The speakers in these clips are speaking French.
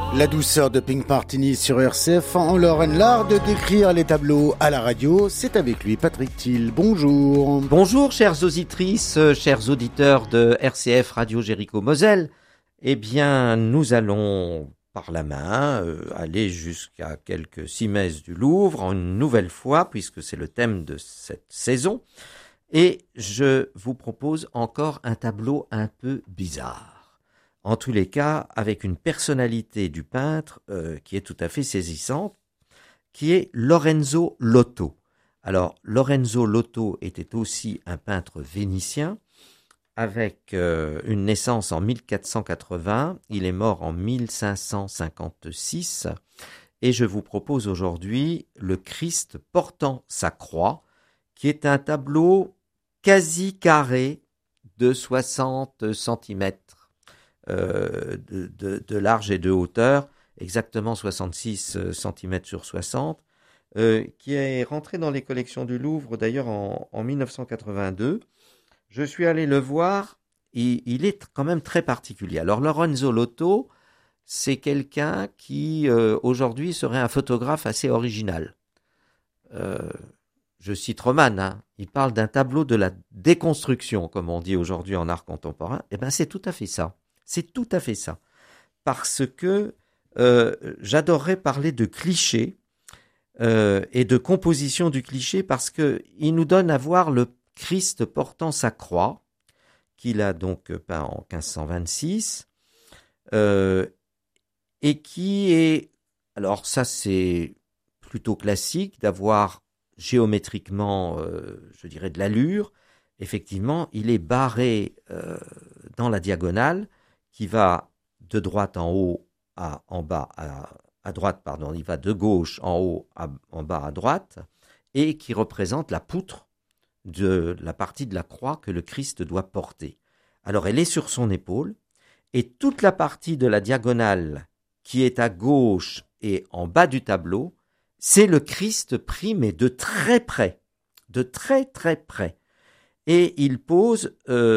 La douceur de Pink Martini sur RCF, en Lorraine, l'art de décrire les tableaux à la radio, c'est avec lui Patrick Thiel. Bonjour. Bonjour chères auditrices, chers auditeurs de RCF Radio Jéricho Moselle. Eh bien, nous allons par la main aller jusqu'à quelques 6 messes du Louvre, une nouvelle fois, puisque c'est le thème de cette saison. Et je vous propose encore un tableau un peu bizarre. En tous les cas, avec une personnalité du peintre qui est tout à fait saisissante, qui est Lorenzo Lotto. Alors, Lorenzo Lotto était aussi un peintre vénitien, avec une naissance en 1480, il est mort en 1556, et je vous propose aujourd'hui le Christ portant sa croix, qui est un tableau quasi carré de 60 cm. De large et de hauteur, exactement 66 cm sur 60, qui est rentré dans les collections du Louvre d'ailleurs en 1982. Je suis allé le voir, il est quand même très particulier. Alors Lorenzo Lotto, c'est quelqu'un qui aujourd'hui serait un photographe assez original. Je cite Roman, il parle d'un tableau de la déconstruction, comme on dit aujourd'hui en art contemporain. Eh bien c'est tout à fait ça. C'est tout à fait ça, parce que j'adorerais parler de cliché et de composition du cliché, parce qu'il nous donne à voir le Christ portant sa croix, qu'il a donc peint en 1526, et qui est, alors ça c'est plutôt classique, d'avoir géométriquement, je dirais, de l'allure. Effectivement, il est barré dans la diagonale, qui va de droite en haut en bas à droite, pardon, il va de gauche en haut en bas à droite, et qui représente la poutre de la partie de la croix que le Christ doit porter. Alors elle est sur son épaule, et toute la partie de la diagonale qui est à gauche et en bas du tableau, c'est le Christ pris, mais de très près, de très très près. Et il pose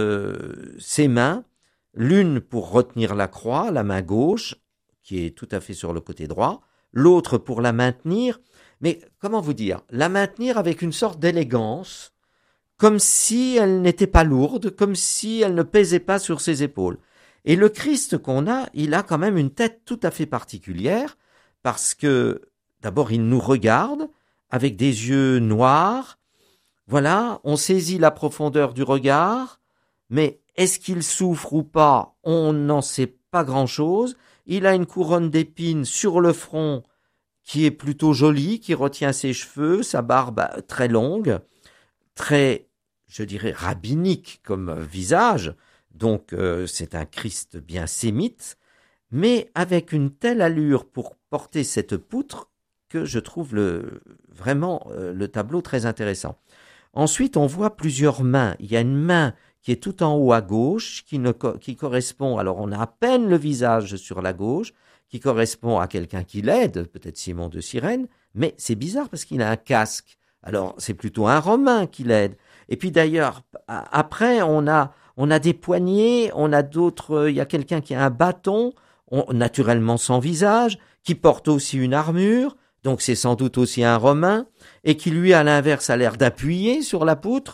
ses mains, l'une pour retenir la croix, la main gauche, qui est tout à fait sur le côté droit, l'autre pour la maintenir, mais comment vous dire, la maintenir avec une sorte d'élégance, comme si elle n'était pas lourde, comme si elle ne pesait pas sur ses épaules. Et le Christ qu'on a, il a quand même une tête tout à fait particulière, parce que d'abord il nous regarde avec des yeux noirs, voilà, on saisit la profondeur du regard, mais est-ce qu'il souffre ou pas? On n'en sait pas grand-chose. Il a une couronne d'épines sur le front qui est plutôt jolie, qui retient ses cheveux, sa barbe très longue, très, je dirais, rabbinique comme visage. Donc c'est un Christ bien sémite, mais avec une telle allure pour porter cette poutre que je trouve vraiment le tableau très intéressant. Ensuite, on voit plusieurs mains. Il y a une main qui est tout en haut à gauche, qui correspond, alors on a à peine le visage sur la gauche, qui correspond à quelqu'un qui l'aide, peut-être Simon de Cyrène, mais c'est bizarre parce qu'il a un casque. Alors c'est plutôt un Romain qui l'aide. Et puis d'ailleurs, après, on a des poignets, on a d'autres, il y a quelqu'un qui a un bâton, naturellement sans visage, qui porte aussi une armure, donc c'est sans doute aussi un Romain, et qui lui, à l'inverse, a l'air d'appuyer sur la poutre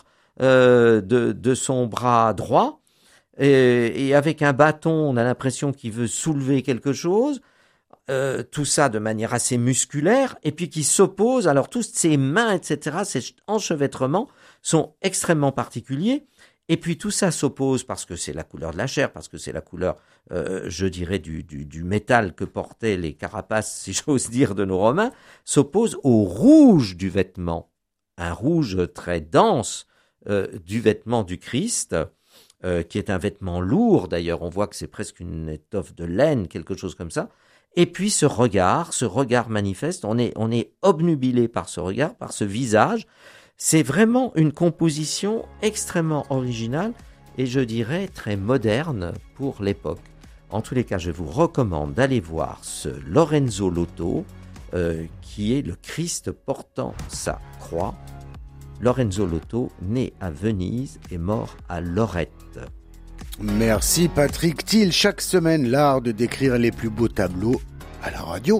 de son bras droit, et avec un bâton, on a l'impression qu'il veut soulever quelque chose, tout ça de manière assez musculaire, et puis qui s'oppose, alors toutes ses mains, etc., ces enchevêtrements sont extrêmement particuliers, et puis tout ça s'oppose parce que c'est la couleur de la chair, parce que c'est la couleur, je dirais, du métal que portaient les carapaces, si j'ose dire, de nos Romains, s'oppose au rouge du vêtement, un rouge très dense du vêtement du Christ, qui est un vêtement lourd d'ailleurs, on voit que c'est presque une étoffe de laine, quelque chose comme ça, et puis ce regard manifeste, on est obnubilé par ce regard, par ce visage. C'est vraiment une composition extrêmement originale et je dirais très moderne pour l'époque. En tous les cas, je vous recommande d'aller voir ce Lorenzo Lotto, qui est le Christ portant sa croix. Lorenzo Lotto, né à Venise et mort à Lorette. Merci Patrick Thiel. Chaque semaine, l'art de décrire les plus beaux tableaux à la radio.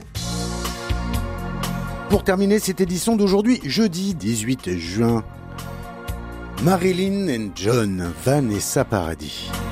Pour terminer cette édition d'aujourd'hui, jeudi 18 juin, Marilyn and John, Vanessa Paradis.